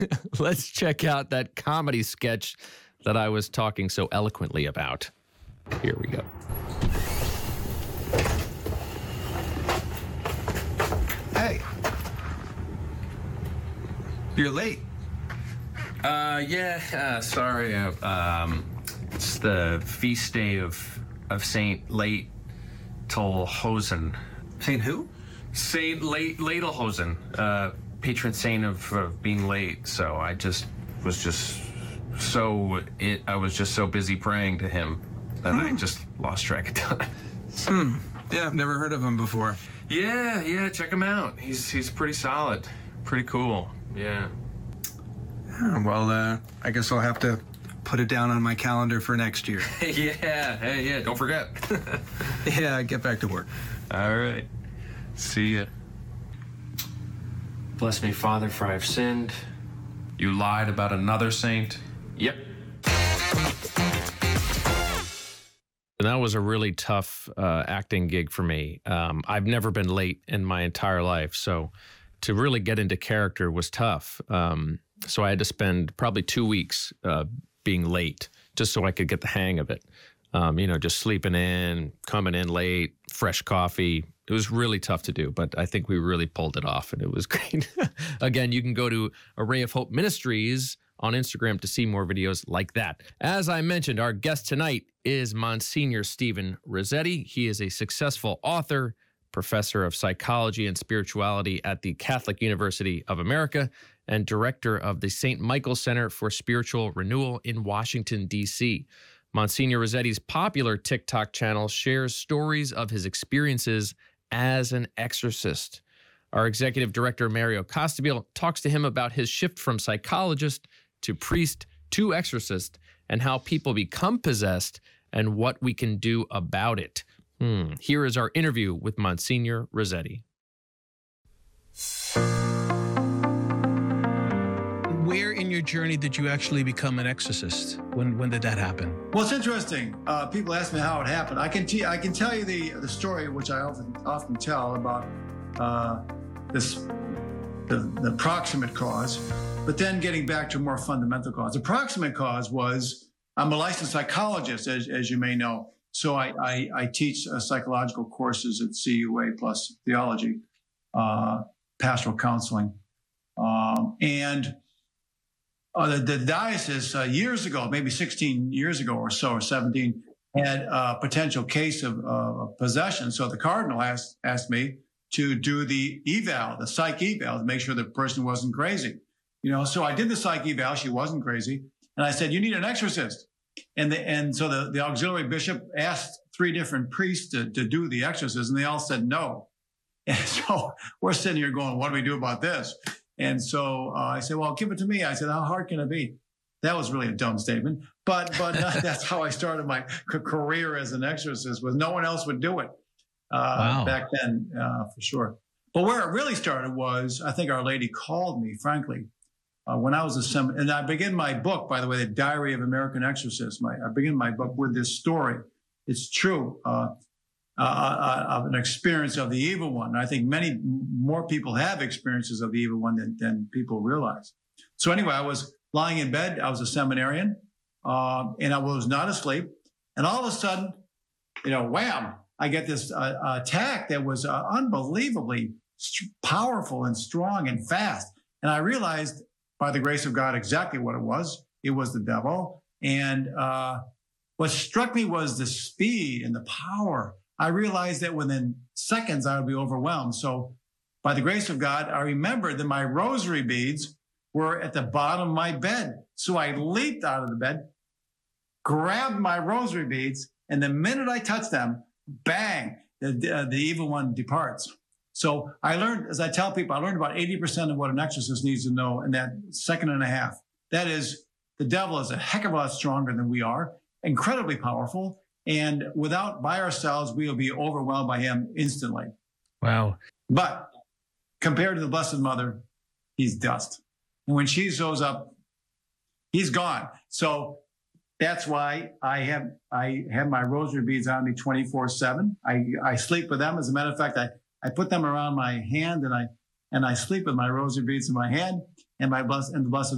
Let's check out that comedy sketch that I was talking so eloquently about. Here we go. Hey. You're late. Sorry. It's the feast day of Saint Laetolhosen. Saint who? Saint Laetolhosen, patron saint of being late. So I was just so busy praying to him that I just lost track of time. Yeah, I've never heard of him before. Yeah, check him out. He's pretty solid, pretty cool. Yeah. Well, I guess I'll have to put it down on my calendar for next year. Yeah, don't forget. Yeah, get back to work. All right. See ya. Bless me, Father, for I have sinned. You lied about another saint? Yep. And that was a really tough acting gig for me. I've never been late in my entire life, so to really get into character was tough. So I had to spend probably 2 weeks being late just so I could get the hang of it. Just sleeping in, coming in late, fresh coffee. It was really tough to do, but I think we really pulled it off, and it was great. Again, you can go to Array of Hope Ministries on Instagram to see more videos like that. As I mentioned, our guest tonight is Monsignor Stephen Rossetti. He is a successful author, professor of psychology and spirituality at the Catholic University of America, and director of the St. Michael Center for Spiritual Renewal in Washington, D.C. Monsignor Rossetti's popular TikTok channel shares stories of his experiences as an exorcist. Our executive director, Mario Costabile, talks to him about his shift from psychologist to priest to exorcist and how people become possessed and what we can do about it. Here is our interview with Monsignor Rossetti. Where in your journey did you actually become an exorcist? When did that happen? Well, it's interesting. People ask me how it happened. I can tell you the story, which I often tell about the proximate cause, but then getting back to a more fundamental cause. The proximate cause was I'm a licensed psychologist, as you may know. So I teach psychological courses at CUA plus theology, pastoral counseling, and the diocese years ago, maybe 16 years ago or so, or 17, had a potential case of possession. So the cardinal asked me to do the eval, the psych eval, to make sure the person wasn't crazy. So I did the psych eval. She wasn't crazy, and I said, "You need an exorcist." And so the auxiliary bishop asked 3 different priests to do the exorcism, and they all said no. And so we're sitting here going, "What do we do about this?" And so I said, "Well, give it to me." I said, "How hard can it be?" That was really a dumb statement, but that's how I started my career as an exorcist. Was no one else would do it back then, for sure. But where it really started was, I think Our Lady called me, frankly, when I was a seminary. And I begin my book, by the way, The Diary of American Exorcists. I begin my book with this story. It's true. Of an experience of the evil one. I think many more people have experiences of the evil one than people realize. So anyway, I was lying in bed. I was a seminarian, and I was not asleep. And all of a sudden, wham, I get this attack that was unbelievably powerful and strong and fast. And I realized, by the grace of God, exactly what it was. It was the devil. And what struck me was the speed and the power. I realized that within seconds I would be overwhelmed. So by the grace of God, I remembered that my rosary beads were at the bottom of my bed. So I leaped out of the bed, grabbed my rosary beads, and the minute I touched them, bang, the evil one departs. So I learned, as I tell people, I learned about 80% of what an exorcist needs to know in that second and a half. That is, the devil is a heck of a lot stronger than we are, incredibly powerful. And by ourselves, we will be overwhelmed by him instantly. Wow. But compared to the Blessed Mother, he's dust. And when she shows up, he's gone. So that's why I have my rosary beads on me 24/7. I sleep with them. As a matter of fact, I put them around my hand, and I sleep with my rosary beads in my hand, and the Blessed